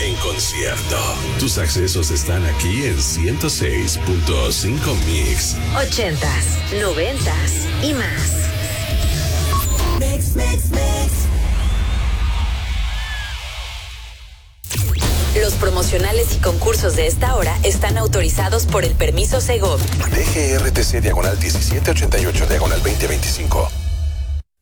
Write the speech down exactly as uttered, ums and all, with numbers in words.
en concierto. Tus accesos están aquí en ciento seis punto cinco Mix. Ochentas, noventas y más. Mix, mix, mix. Los promocionales y concursos de esta hora están autorizados por el permiso Segov. D G R T C diagonal diecisiete ochenta y ocho diagonal veinte veinticinco.